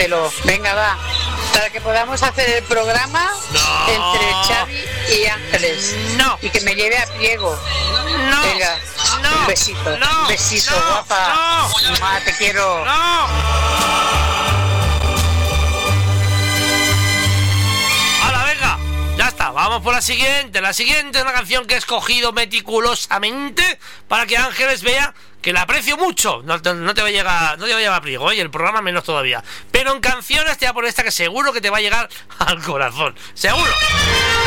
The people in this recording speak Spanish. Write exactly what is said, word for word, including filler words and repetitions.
Celo. Venga, va. Para que podamos hacer el programa no. entre Xavi y Ángeles. No. Y que me lleve a Priego. No. Venga. No. Un besito. No. Un besito, No. guapa. No. Mamá, te quiero. No. ¡Hala, venga! Ya está, vamos por la siguiente. La siguiente es una canción que he escogido meticulosamente para que Ángeles vea que la aprecio mucho. No, no te va a llegar, no te va a llegar a Priego, ¿eh? Y el programa menos todavía. Pero en canciones te voy a poner esta que seguro que te va a llegar al corazón. ¡Seguro!